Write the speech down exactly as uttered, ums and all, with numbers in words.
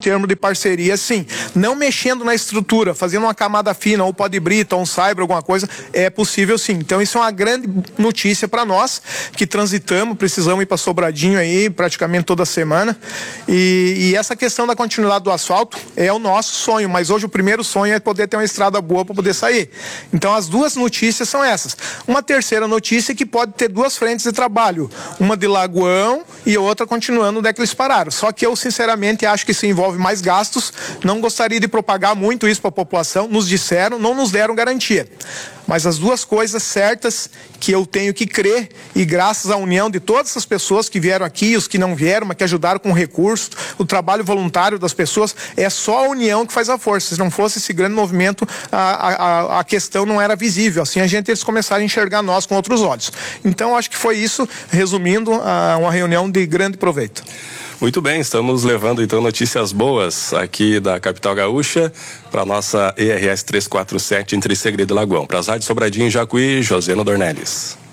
termo de parceria, sim. Não mexendo na estrutura, fazendo uma camada fina, ou pó de brita, ou um cyber, alguma coisa, é possível sim. Então isso é uma grande notícia para nós, que transitamos, precisamos ir para Sobradinho aí, praticamente toda semana. E, e essa questão da continuidade do asfalto é o nosso sonho, mas hoje o primeiro sonho é poder ter uma estrada boa para poder sair. Então as duas notícias são essas. Uma terceira notícia é que pode ter duas frentes de trabalho, uma de Lagoão e outra continuando onde é que eles pararam. Só que eu sinceramente acho que isso envolve mais gastos, não gostaria de propagar muito isso para a população, nos disseram, não nos deram garantia. Mas as duas coisas certas que eu tenho que crer, e graças à união de todas essas pessoas que vieram aqui, os que não vieram, mas que ajudaram com recursos, o trabalho voluntário das pessoas, é só a união que faz a força. Se não fosse esse grande movimento, a, a, a questão não era visível. Assim a gente eles começaram a enxergar nós com outros olhos. Então acho que foi isso, resumindo, a, uma reunião de grande proveito. Muito bem, estamos levando então notícias boas aqui da capital gaúcha para nossa E R S trezentos e quarenta e sete entre Segredo e Lagoão. Para as rádios Sobradinho e Jacuí, Joseno Dornelles.